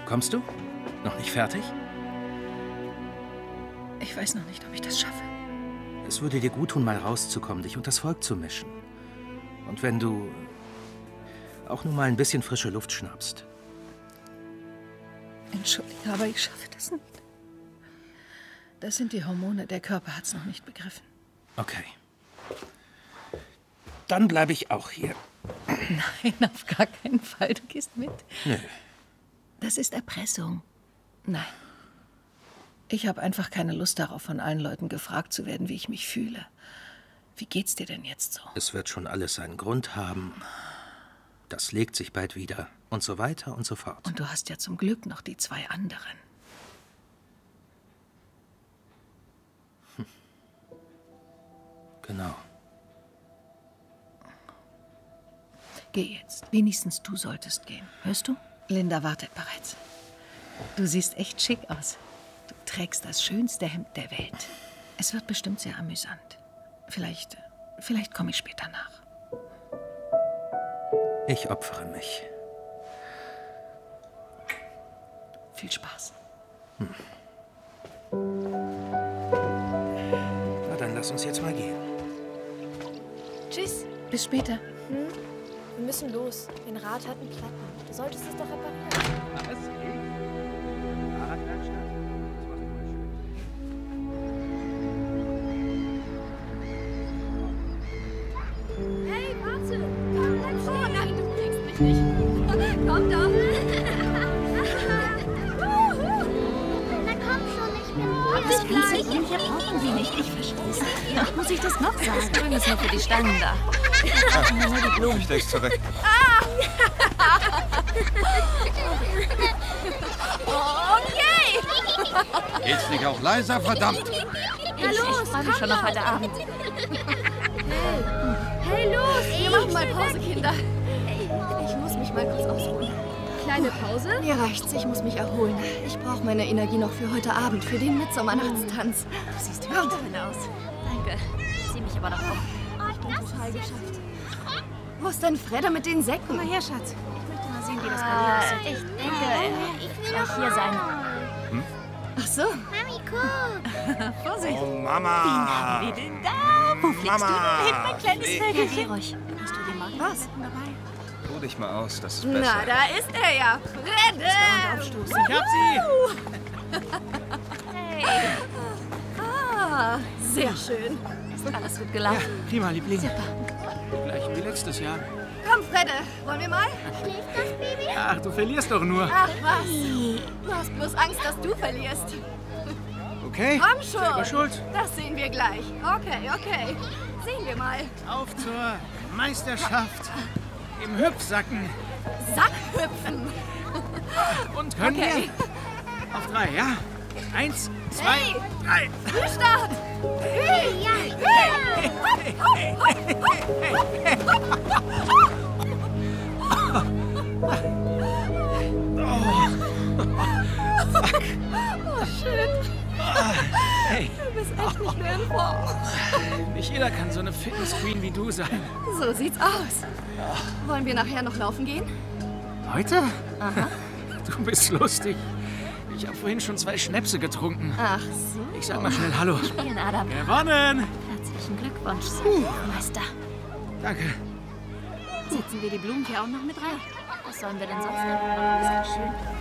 Kommst du? Noch nicht fertig? Ich weiß noch nicht, ob ich das schaffe. Es würde dir gut tun, mal rauszukommen, dich unters Volk zu mischen. Und wenn du auch nur mal ein bisschen frische Luft schnappst. Entschuldige, aber ich schaffe das nicht. Das sind die Hormone. Der Körper hat's noch nicht begriffen. Okay. Dann bleibe ich auch hier. Nein, auf gar keinen Fall. Du gehst mit. Nö. Das ist Erpressung. Nein. Ich habe einfach keine Lust darauf, von allen Leuten gefragt zu werden, wie ich mich fühle. Wie geht's dir denn jetzt so? Es wird schon alles seinen Grund haben. Das legt sich bald wieder. Und so weiter und so fort. Und du hast ja zum Glück noch die 2 anderen. Genau. Geh jetzt. Wenigstens du solltest gehen. Hörst du? Linda wartet bereits. Du siehst echt schick aus. Du trägst das schönste Hemd der Welt. Es wird bestimmt sehr amüsant. Vielleicht komme ich später nach. Ich opfere mich. Viel Spaß. Na, dann lass uns jetzt mal gehen. Tschüss. Bis später. Wir müssen los. Den Rad hat einen Platten. Du solltest es doch reparieren. Hey, warte! Komm, bleib stehen! Oh nein, du kriegst mich nicht. Komm doch! Na komm schon, ich bin hier. Das Prinzip hier brauchen Sie nicht. Ich verstehe es nicht. Muss ich das noch sagen? Grün ist nur für die Stangen da. Ich brauche nur die Blumen. Ich steck's zurück. Okay! Geht's nicht auch leiser, verdammt? Ich freue mich schon auf heute Abend. Hey, los! Wir machen mal Pause, Kinder. Ich muss mich mal kurz ausruhen. Kleine Pause? Mir reicht's, ich muss mich erholen. Ich brauche meine Energie noch für heute Abend, für den Mitsommernachtstanz. Du siehst wirklich toll aus. Danke. Ich zieh mich aber noch um. Ich bin total geschafft. Wo ist denn Fredde mit den Säcken? Komm mal her, Schatz. Ich möchte mal sehen, wie das bei dir aussieht. Ich denke, er wird gleich hier sein. Ach so. Mami, guck. Vorsicht. Oh, Mama! Wie denn da? Wo fliegst du denn hin, mein kleines Vögelchen? Geh ruhig. Hast du den Magenwasser dabei? Ruh dich mal aus, das ist besser. Na, da ist er ja. Fredde! Ich hab sie! Hey, Ah, sehr schön. ist alles gut gelaufen. Prima, Liebling. Super. Gleich wie letztes Jahr. Komm, Fredde, wollen wir mal? Schläft das Baby? Ach, du verlierst doch nur. Ach was. Du hast bloß Angst, dass du verlierst. Okay? Komm schon. Selber schuld. Das sehen wir gleich. Okay. Sehen wir mal. Auf zur Meisterschaft im Hüpfsacken. Sackhüpfen. Und können Okay. wir? Auf 3, ja? 1, 2, Hey. 3. Frühstart. Hey, ja. Oh, schön. Hey, Du bist echt nicht mehr in Form. nicht jeder kann so eine Fitness-Queen wie du sein. So sieht's aus. Wollen wir nachher noch laufen gehen? Heute? Aha. Du bist lustig. Ich habe vorhin schon 2 Schnäpse getrunken. Ach so. Ich sag mal schnell Hallo. Spielen, Adam. Gewonnen! Herzlichen Glückwunsch, Meister. Danke. Setzen wir die Blumen hier auch noch mit rein? Was sollen wir denn sonst noch? Ist das schön?